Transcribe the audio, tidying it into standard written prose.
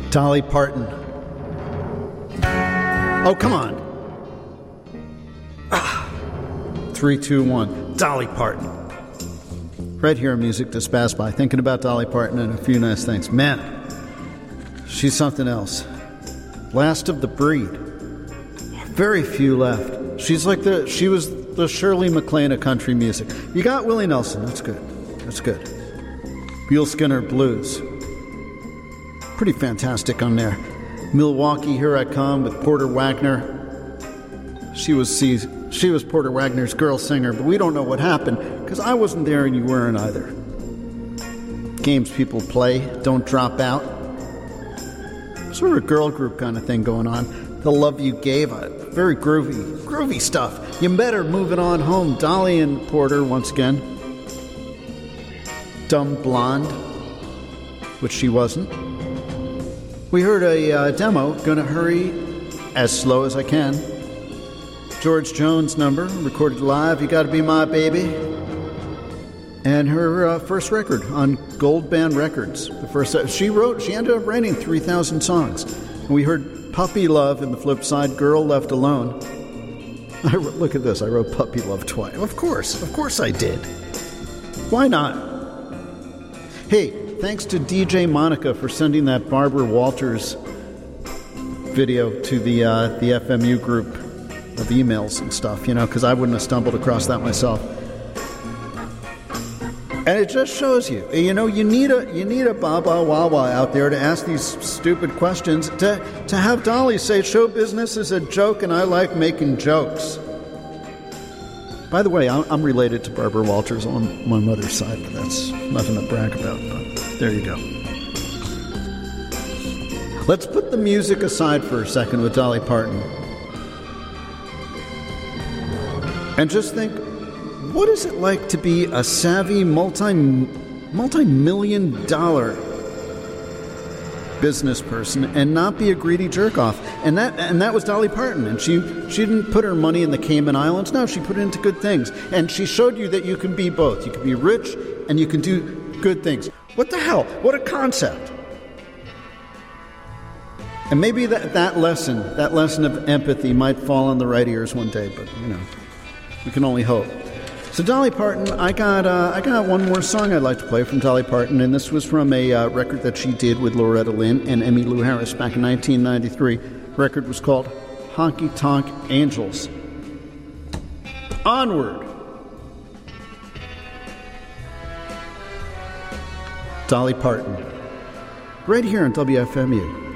Dolly Parton. Oh, come on. 3, 2, 1. Dolly Parton. Right here on Music Just Passed By. Thinking about Dolly Parton and a few nice things. Man, she's something else. Last of the breed. Very few left. She was the Shirley MacLaine of country music. You got Willie Nelson. That's good. That's good. Buell Skinner Blues. Pretty fantastic on there. Milwaukee, Here I Come with Porter Wagner. She was Porter Wagner's girl singer, but we don't know what happened because I wasn't there and you weren't either. Games people play, don't drop out. Sort of a girl group kind of thing going on. The Love You Gave, very groovy stuff. You better move it on home. Dolly and Porter once again. Dumb Blonde, which she wasn't. We heard a demo, Gonna Hurry as Slow as I Can. George Jones number, recorded live, You Gotta Be My Baby. And her first record on Gold Band Records. The first she ended up writing 3,000 songs. And we heard Puppy Love in the flip side, Girl Left Alone. Look at this, I wrote Puppy Love twice. Of course I did. Why not? Hey, thanks to DJ Monica for sending that Barbara Walters video to the FMU group of emails and stuff, because I wouldn't have stumbled across that myself. And it just shows you, you need a Baba Wawa out there to ask these stupid questions, to have Dolly say, show business is a joke and I like making jokes. By the way, I'm related to Barbara Walters on my mother's side, but that's nothing to brag about. But there you go. Let's put the music aside for a second with Dolly Parton. And just think, what is it like to be a savvy multi-million-dollar business person and not be a greedy jerk-off? And that was Dolly Parton. And she didn't put her money in the Cayman Islands. No, she put it into good things. And she showed you that you can be both. You can be rich and you can do good things. What the hell? What a concept. And maybe that lesson of empathy might fall on the right ears one day, but we can only hope. So Dolly Parton, I got one more song I'd like to play from Dolly Parton, and this was from a record that she did with Loretta Lynn and Emmylou Harris back in 1993. The record was called Honky Tonk Angels. Onward! Dolly Parton, right here on WFMU.